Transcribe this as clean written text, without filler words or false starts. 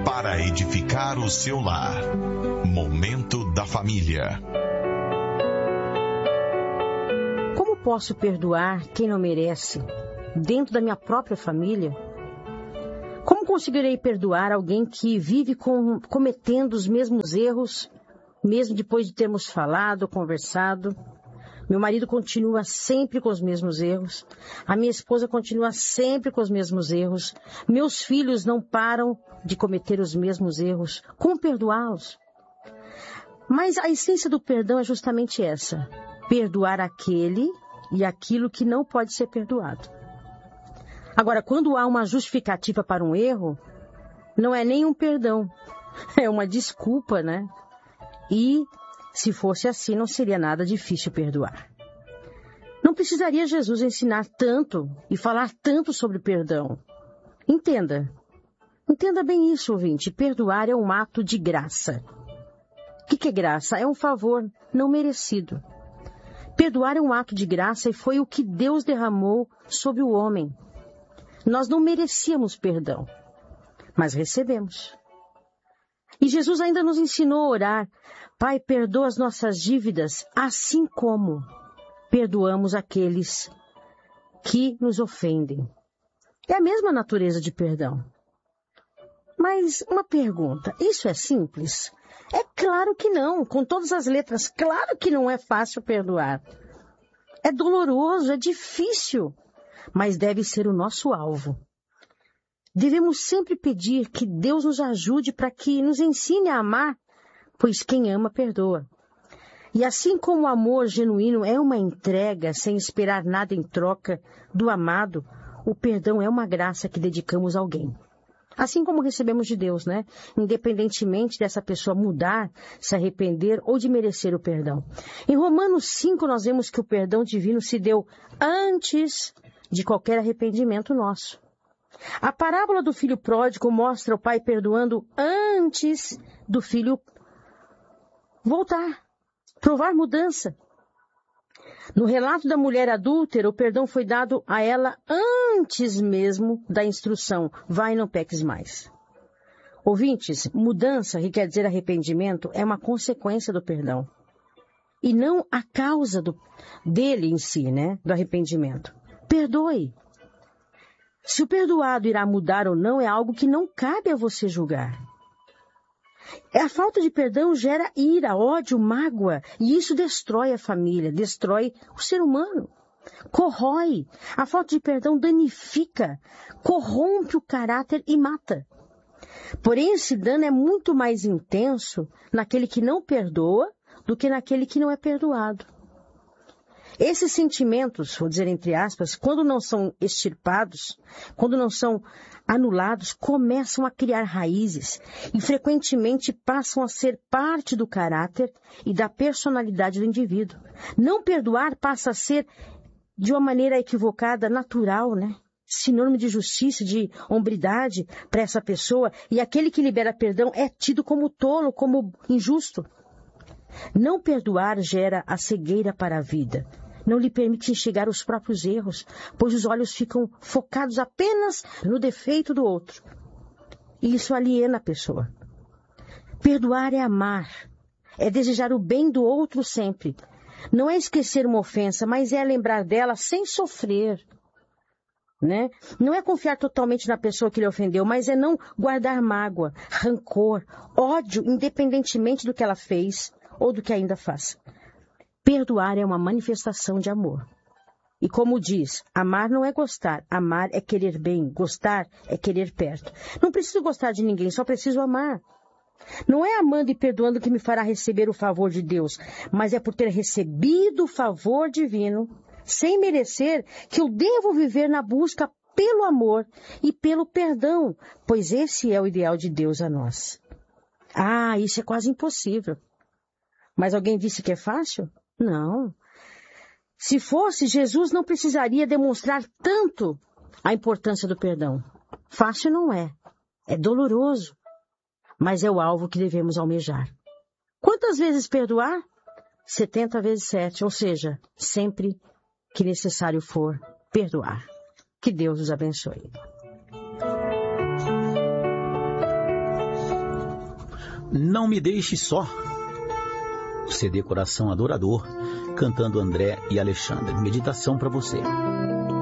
para edificar o seu lar. Momento da Família. Como posso perdoar quem não merece, dentro da minha própria família? Como conseguirei perdoar alguém que vive cometendo os mesmos erros, mesmo depois de termos falado, conversado? Meu marido continua sempre com os mesmos erros. A minha esposa continua sempre com os mesmos erros. Meus filhos não param de cometer os mesmos erros. Como perdoá-los? Mas a essência do perdão é justamente essa: perdoar aquele e aquilo que não pode ser perdoado. Agora, quando há uma justificativa para um erro, não é nem um perdão, é uma desculpa, né? E, se fosse assim, não seria nada difícil perdoar. Não precisaria Jesus ensinar tanto e falar tanto sobre perdão. Entenda bem isso, ouvinte. Perdoar é um ato de graça. O que é graça? É um favor não merecido. Perdoar é um ato de graça e foi o que Deus derramou sobre o homem. Nós não merecíamos perdão, mas recebemos. E Jesus ainda nos ensinou a orar: Pai, perdoa as nossas dívidas, assim como perdoamos aqueles que nos ofendem. É a mesma natureza de perdão. Mas uma pergunta: isso é simples? É claro que não, com todas as letras. Claro que não é fácil perdoar. É doloroso, é difícil, mas deve ser o nosso alvo. Devemos sempre pedir que Deus nos ajude para que nos ensine a amar, pois quem ama perdoa. E assim como o amor genuíno é uma entrega sem esperar nada em troca do amado, o perdão é uma graça que dedicamos a alguém. Assim como recebemos de Deus, né? Independentemente dessa pessoa mudar, se arrepender ou de merecer o perdão. Em Romanos 5, nós vemos que o perdão divino se deu antes de qualquer arrependimento nosso. A parábola do filho pródigo mostra o pai perdoando antes do filho voltar, provar mudança. No relato da mulher adúltera, o perdão foi dado a ela antes mesmo da instrução: vai e não peques mais. Ouvintes, mudança, que quer dizer arrependimento, é uma consequência do perdão. E não a causa dele em si, né? Do arrependimento. Perdoe. Se o perdoado irá mudar ou não é algo que não cabe a você julgar. A falta de perdão gera ira, ódio, mágoa, e isso destrói a família, destrói o ser humano, corrói. A falta de perdão danifica, corrompe o caráter e mata. Porém, esse dano é muito mais intenso naquele que não perdoa do que naquele que não é perdoado. Esses sentimentos, vou dizer entre aspas, quando não são extirpados, quando não são anulados, começam a criar raízes e frequentemente passam a ser parte do caráter e da personalidade do indivíduo. Não perdoar passa a ser, de uma maneira equivocada, natural, né? Sinônimo de justiça, de hombridade para essa pessoa, e aquele que libera perdão é tido como tolo, como injusto. Não perdoar gera a cegueira para a vida. Não lhe permite enxergar os próprios erros, pois os olhos ficam focados apenas no defeito do outro. E isso aliena a pessoa. Perdoar é amar, é desejar o bem do outro sempre. Não é esquecer uma ofensa, mas é lembrar dela sem sofrer, né? Não é confiar totalmente na pessoa que lhe ofendeu, mas é não guardar mágoa, rancor, ódio, independentemente do que ela fez ou do que ainda faz. Perdoar é uma manifestação de amor. E como diz, amar não é gostar, amar é querer bem, gostar é querer perto. Não preciso gostar de ninguém, só preciso amar. Não é amando e perdoando que me fará receber o favor de Deus, mas é por ter recebido o favor divino, sem merecer, que eu devo viver na busca pelo amor e pelo perdão, pois esse é o ideal de Deus a nós. Ah, isso é quase impossível. Mas alguém disse que é fácil? Não. Se fosse, Jesus não precisaria demonstrar tanto a importância do perdão. Fácil não é. É doloroso. Mas é o alvo que devemos almejar. Quantas vezes perdoar? 70 vezes 7, ou seja, sempre que necessário for perdoar. Que Deus os abençoe. Não Me Deixe Só. CD Coração Adorador, cantando André e Alexandre. Meditação para você.